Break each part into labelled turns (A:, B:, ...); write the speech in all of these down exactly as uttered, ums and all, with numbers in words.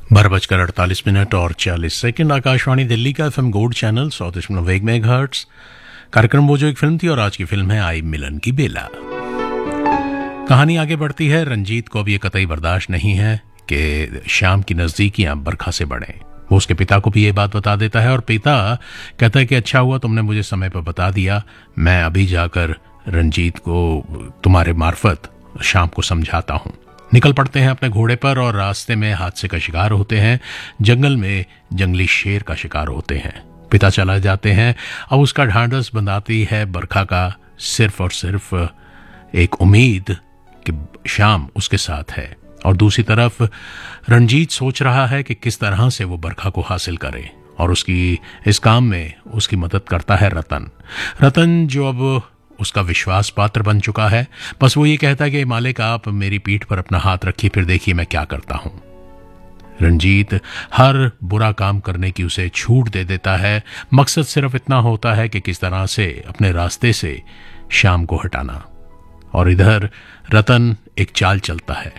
A: बारह बजकर अड़तालीस मिनट और चालीस सेकंड। आकाशवाणी दिल्ली का एफएम गोल्ड चैनल सौ दशमलव एक मेगाहर्ट्ज। कार्यक्रम वो जो एक फिल्म थी और आज की फिल्म है आई मिलन की बेला। कहानी आगे बढ़ती है। रंजीत को अब ये कतई बर्दाश्त नहीं है कि श्याम की नजदीकियां बरखा से बढ़े। वो उसके पिता को भी ये बात बता देता है और पिता कहता है कि अच्छा हुआ तुमने मुझे समय पर बता दिया, मैं अभी जाकर रंजीत को तुम्हारे मार्फत श्याम को समझाता हूं। निकल पड़ते हैं अपने घोड़े पर और रास्ते में हादसे का शिकार होते हैं। जंगल में जंगली शेर का शिकार होते हैं। पिता चला जाते हैं। अब उसका ढांढस बंधाती है बरखा का सिर्फ और सिर्फ एक उम्मीद कि श्याम उसके साथ है। और दूसरी तरफ रंजीत सोच रहा है कि किस तरह से वो बरखा को हासिल करे और उसकी इस काम में उसकी मदद करता है रतन। रतन जो अब उसका विश्वास पात्र बन चुका है। बस वो ये कहता है कि मालिक आप मेरी पीठ पर अपना हाथ रखिए, फिर देखिए मैं क्या करता हूं। रंजीत हर बुरा काम करने की उसे छूट दे देता है। मकसद सिर्फ इतना होता है कि किस तरह से अपने रास्ते से श्याम को हटाना। और इधर रतन एक चाल चलता है।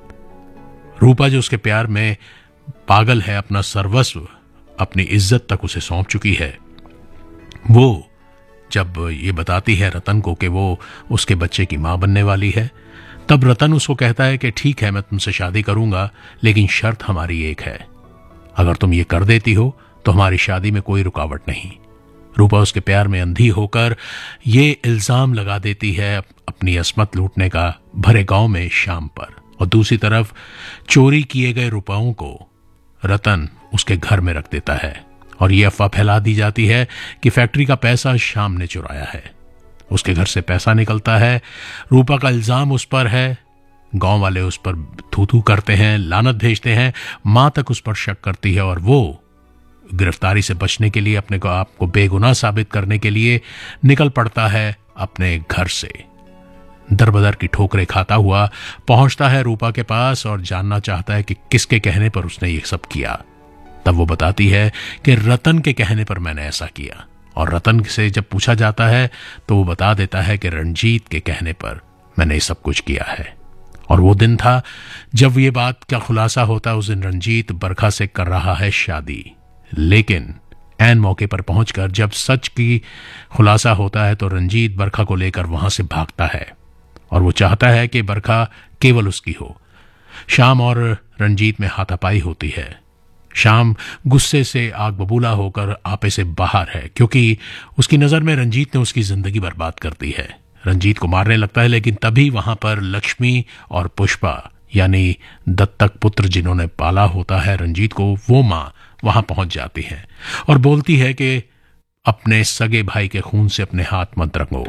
A: रूपा जो उसके प्यार में पागल है, अपना सर्वस्व अपनी इज्जत तक उसे सौंप चुकी है, वो जब ये बताती है रतन को कि वो उसके बच्चे की मां बनने वाली है, तब रतन उसको कहता है कि ठीक है मैं तुमसे शादी करूंगा, लेकिन शर्त हमारी एक है, अगर तुम ये कर देती हो तो हमारी शादी में कोई रुकावट नहीं। रूपा उसके प्यार में अंधी होकर ये इल्जाम लगा देती है अपनी असमत लूटने का भरे गांव में श्याम पर। और दूसरी तरफ चोरी किए गए रुपयों को रतन उसके घर में रख देता है और ये अफवाह फैला दी जाती है कि फैक्ट्री का पैसा श्याम ने चुराया है। उसके घर से पैसा निकलता है। रूपा का इल्जाम उस पर है। गांव वाले उस पर थू थू करते हैं, लानत भेजते हैं। मां तक उस पर शक करती है और वो गिरफ्तारी से बचने के लिए, अपने को आपको बेगुनाह साबित करने के लिए निकल पड़ता है अपने घर से। दरबदर की ठोकरें खाता हुआ पहुंचता है रूपा के पास और जानना चाहता है कि किसके कहने पर उसने ये सब किया। तब वो बताती है कि रतन के कहने पर मैंने ऐसा किया। और रतन से जब पूछा जाता है तो वो बता देता है कि रंजीत के कहने पर मैंने ये सब कुछ किया है। और वो दिन था जब ये बात का खुलासा होता है। उस दिन रंजीत बरखा से कर रहा है शादी, लेकिन ऐन मौके पर पहुंचकर जब सच की खुलासा होता है तो रंजीत बरखा को लेकर वहां से भागता है और वो चाहता है कि बरखा केवल उसकी हो। श्याम और रंजीत में हाथापाई होती है। श्याम गुस्से से आग बबूला होकर आपे से बाहर है क्योंकि उसकी नजर में रंजीत ने उसकी जिंदगी बर्बाद कर दी है। रंजीत को मारने लगता है, लेकिन तभी वहां पर लक्ष्मी और पुष्पा यानी दत्तक पुत्र जिन्होंने पाला होता है रंजीत को, वो मां वहां पहुंच जाती है और बोलती है कि अपने सगे भाई के खून से अपने हाथ मत रंगो।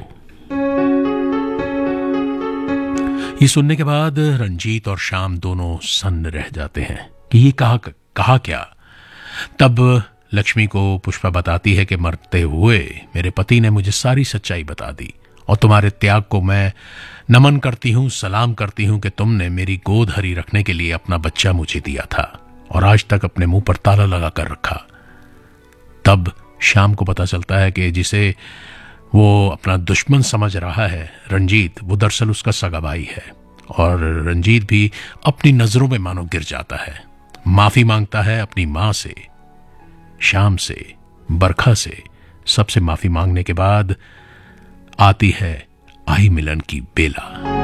A: ये सुनने के बाद रंजीत और श्याम दोनों सन्न रह जाते हैं कि ये कहा कहा क्या। तब लक्ष्मी को पुष्पा बताती है कि मरते हुए मेरे पति ने मुझे सारी सच्चाई बता दी और तुम्हारे त्याग को मैं नमन करती हूं, सलाम करती हूं कि तुमने मेरी गोद हरी रखने के लिए अपना बच्चा मुझे दिया था और आज तक अपने मुंह पर ताला लगा कर रखा। तब श्याम को पता चलता है कि जिसे वो अपना दुश्मन समझ रहा है रंजीत, वो दरअसल उसका सगा भाई है। और रंजीत भी अपनी नजरों में मानो गिर जाता है। माफी मांगता है अपनी मां से, श्याम से, बरखा से। सबसे माफी मांगने के बाद आती है आई मिलन की बेला।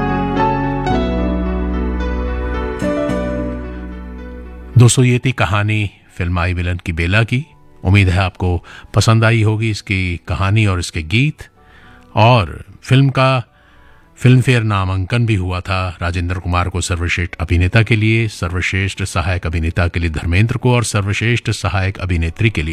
A: दोस्तों ये थी कहानी फिल्म आई मिलन की बेला की। उम्मीद है आपको पसंद आई होगी इसकी कहानी और इसके गीत। और फिल्म का फिल्म फेयर नामांकन भी हुआ था राजेंद्र कुमार को सर्वश्रेष्ठ अभिनेता के लिए, सर्वश्रेष्ठ सहायक अभिनेता के लिए धर्मेंद्र को और सर्वश्रेष्ठ सहायक अभिनेत्री के लिए